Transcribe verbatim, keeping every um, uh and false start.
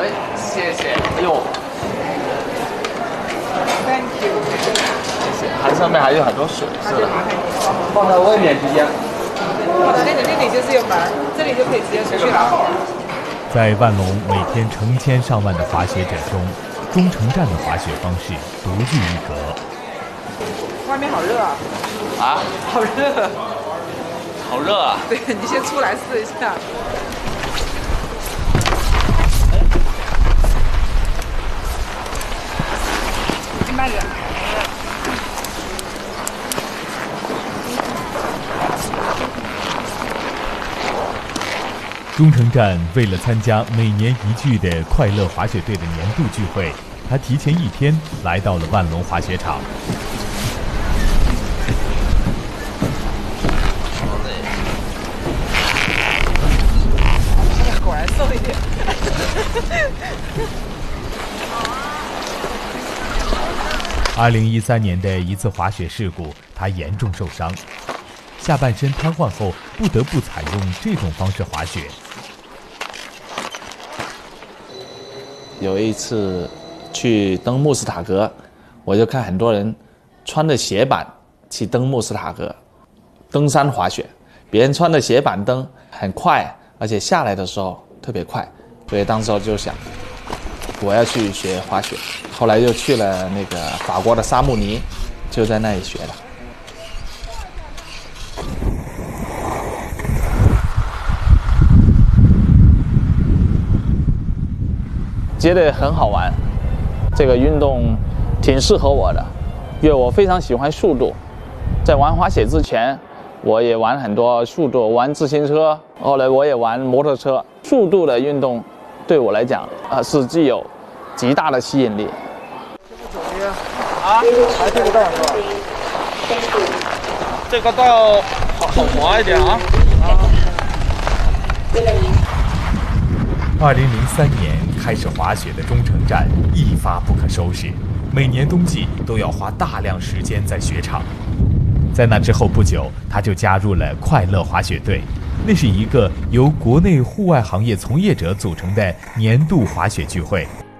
哎，谢谢。哎呦 ，Thank you。 谢谢。它上面还有很多水，是的。 放在外面直接。 放在那个那里就是有门，这里就可以直接出去了。 在万隆每天成千上万的滑雪者中，中城站的滑雪方式独具一格。 外面好热啊！ 啊， 好热， 好热啊！ 对你先出来试一下。慢点。 中城站为了参加每年一聚的快乐滑雪队的年度聚会，他提前一天来到了万隆滑雪场。 果然瘦一点。 二零一三年的一次滑雪事故，他严重受伤，下半身瘫痪后，不得不采用这种方式滑雪。 有一次去登穆斯塔格，我就看很多人穿着鞋板去登穆斯塔格，登山滑雪。别人穿的鞋板登很快，而且下来的时候特别快，所以当时就想，我要去学滑雪。后来又去了那个法国的沙穆尼，就在那里学的。觉得很好玩，这个运动挺适合我的，因为我非常喜欢速度。在玩滑雪之前，我也玩很多速度，玩自行车，后来我也玩摩托车。速度的运动对我来讲，呃，是具有极大的吸引力。 啊，还这个道是吧？ 这个道好好滑一点啊。 二零零三年开始滑雪的中城站一发不可收拾，每年冬季都要花大量时间在雪场。在那之后不久，他就加入了快乐滑雪队，那是一个由国内户外行业从业者组成的年度滑雪聚会。